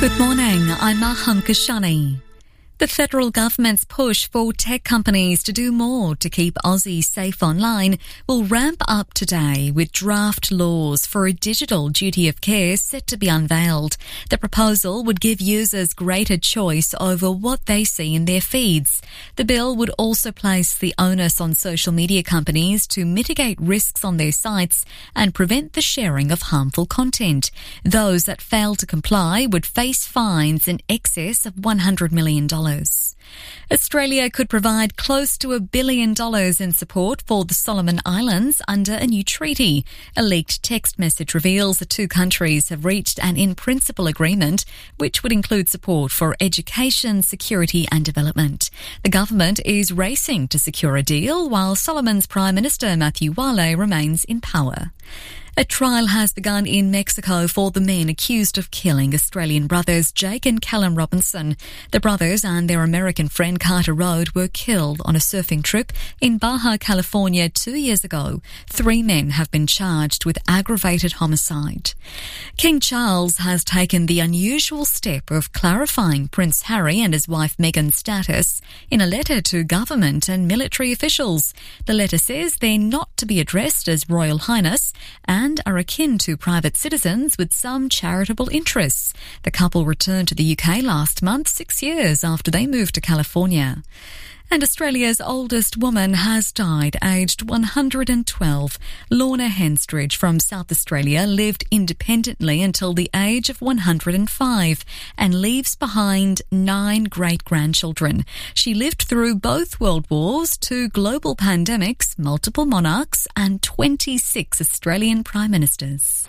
Good morning, I'm Maham Kashani. The federal government's push for tech companies to do more to keep Aussies safe online will ramp up today with draft laws for a digital duty of care set to be unveiled. The proposal would give users greater choice over what they see in their feeds. The bill would also place the onus on social media companies to mitigate risks on their sites and prevent the sharing of harmful content. Those that fail to comply would face fines in excess of $100 million. Australia could provide close to $1 billion in support for the Solomon Islands under a new treaty. A leaked text message reveals the two countries have reached an in-principle agreement which would include support for education, security and development. The government is racing to secure a deal while Solomon's Prime Minister Matthew Wale remains in power. A trial has begun in Mexico for the men accused of killing Australian brothers Jake and Callum Robinson. The brothers and their American friend Carter Road were killed on a surfing trip in Baja California 2 years ago. 3 men have been charged with aggravated homicide. King Charles has taken the unusual step of clarifying Prince Harry and his wife Meghan's status in a letter to government and military officials. The letter says they're not to be addressed as Royal Highness and are akin to private citizens with some charitable interests. The couple returned to the UK last month, 6 years after they moved to California. And Australia's oldest woman has died, aged 112. Lorna Henstridge from South Australia lived independently until the age of 105 and leaves behind 9 great-grandchildren. She lived through both World Wars, 2 global pandemics, multiple monarchs and 26 Australian Prime Ministers.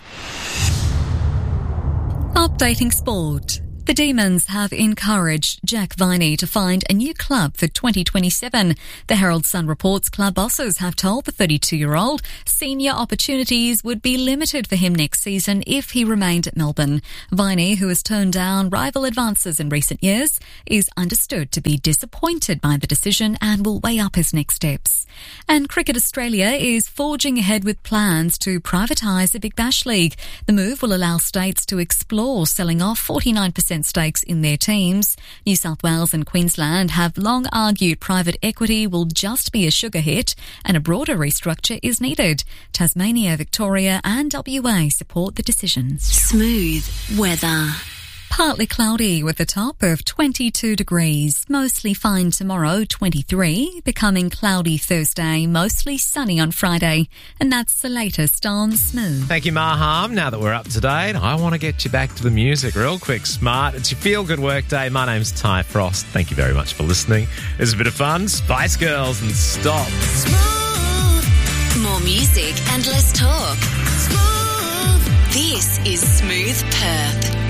Updating sport. The Demons have encouraged Jack Viney to find a new club for 2027. The Herald Sun reports club bosses have told the 32-year-old senior opportunities would be limited for him next season if he remained at Melbourne. Viney, who has turned down rival advances in recent years, is understood to be disappointed by the decision and will weigh up his next steps. And Cricket Australia is forging ahead with plans to privatise the Big Bash League. The move will allow states to explore selling off 49% stakes in their teams. New South Wales and Queensland have long argued private equity will just be a sugar hit and a broader restructure is needed. Tasmania, Victoria and WA support the decision. Smooth weather. Partly cloudy with a top of 22 degrees. Mostly fine tomorrow, 23. Becoming cloudy Thursday, mostly sunny on Friday. And that's the latest on Smooth. Thank you, Maham. Now that we're up to date, I want to get you back to the music real quick. Smart. It's your feel-good work day. My name's Ty Frost. Thank you very much for listening. It was a bit of fun. Spice Girls and Stop. Smooth. More music and less talk. Smooth. This is Smooth Perth.